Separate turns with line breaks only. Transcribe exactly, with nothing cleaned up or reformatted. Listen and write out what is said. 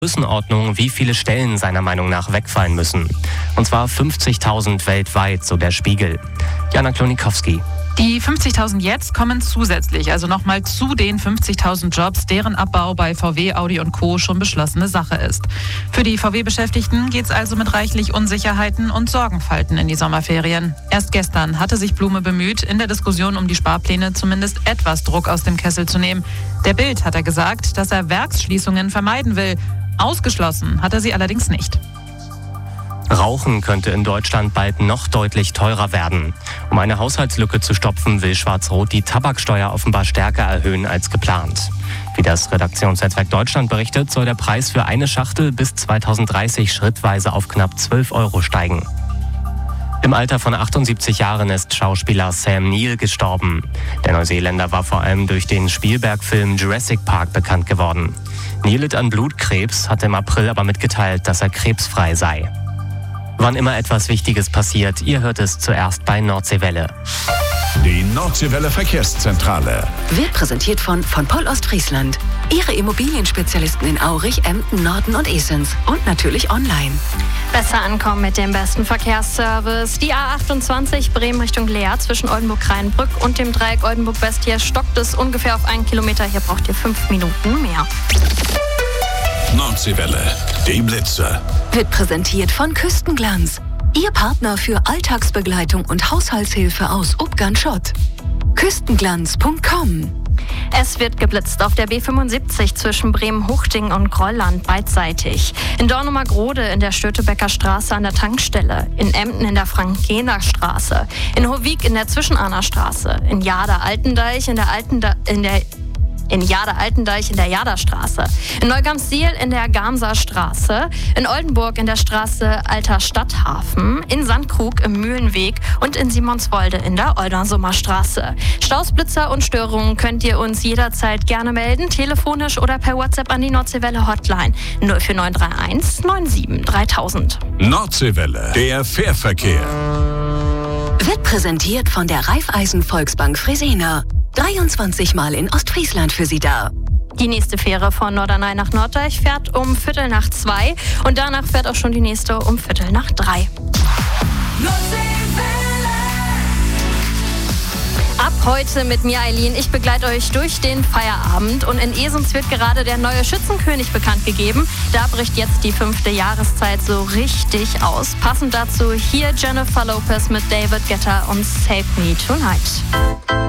Größenordnung, wie viele Stellen seiner Meinung nach wegfallen müssen. Und zwar fünfzigtausend weltweit, so der Spiegel. Jana Klonikowski.
Die fünfzigtausend jetzt kommen zusätzlich, also nochmal zu den fünfzigtausend Jobs, deren Abbau bei V W, Audi und Co. schon beschlossene Sache ist. Für die V W-Beschäftigten geht es also mit reichlich Unsicherheiten und Sorgenfalten in die Sommerferien. Erst gestern hatte sich Blume bemüht, in der Diskussion um die Sparpläne zumindest etwas Druck aus dem Kessel zu nehmen. Der Bild hat er gesagt, dass er Werksschließungen vermeiden will. Ausgeschlossen hat er sie allerdings nicht.
Rauchen könnte in Deutschland bald noch deutlich teurer werden. Um eine Haushaltslücke zu stopfen, will Schwarz-Rot die Tabaksteuer offenbar stärker erhöhen als geplant. Wie das Redaktionsnetzwerk Deutschland berichtet, soll der Preis für eine Schachtel bis zweitausenddreißig schrittweise auf knapp zwölf Euro steigen. Im Alter von achtundsiebzig Jahren ist Schauspieler Sam Neill gestorben. Der Neuseeländer war vor allem durch den Spielberg-Film Jurassic Park bekannt geworden. Neill litt an Blutkrebs, hatte im April aber mitgeteilt, dass er krebsfrei sei. Wann immer etwas Wichtiges passiert, ihr hört es zuerst bei Nordseewelle.
Die Nordseewelle Verkehrszentrale
wird präsentiert von von Poll Ostfriesland. Ihre Immobilienspezialisten in Aurich, Emden, Norden und Esens. Und natürlich online.
Besser ankommen mit dem besten Verkehrsservice. Die A achtundzwanzig Bremen Richtung Leer zwischen Oldenburg-Rheinbrück und dem Dreieck Oldenburg-West. Hier stockt es ungefähr auf einen Kilometer. Hier braucht ihr fünf Minuten mehr.
Nordseewelle, die Blitze.
Wird präsentiert von Küstenglanz. Ihr Partner für Alltagsbegleitung und Haushaltshilfe aus Ubgan-Schott. Küstenglanz punkt com.
Es wird geblitzt auf der B fünfundsiebzig zwischen Bremen-Huchting und Grolland beidseitig. In Dornumergrode in der Stötebecker Straße an der Tankstelle. In Emden in der Frankener Straße. In Hovik in der Zwischenahner Straße. In Jada-Altendeich in der Altenda- in der in Jada-Altendeich in der Jada-Straße, in Neugamssil in der Gamser Straße, in Oldenburg in der Straße Alter Stadthafen, in Sandkrug im Mühlenweg und in Simonswolde in der Oldensumer Straße. Staus, Blitzer und Störungen könnt ihr uns jederzeit gerne melden, telefonisch oder per WhatsApp an die Nordseewelle Hotline null vier neun drei eins neun sieben dreitausend.
Nordseewelle, der Fährverkehr.
Wird präsentiert von der Raiffeisen Volksbank Fresenier. dreiundzwanzig Mal in Ostfriesland für Sie da.
Die nächste Fähre von Norderney nach Norddeich fährt um Viertel nach zwei und danach fährt auch schon die nächste um Viertel nach drei. Ab heute mit mir, Eileen. Ich begleite euch durch den Feierabend und in Esens wird gerade der neue Schützenkönig bekannt gegeben. Da bricht jetzt die fünfte Jahreszeit so richtig aus. Passend dazu hier Jennifer Lopez mit David Guetta und Save Me Tonight.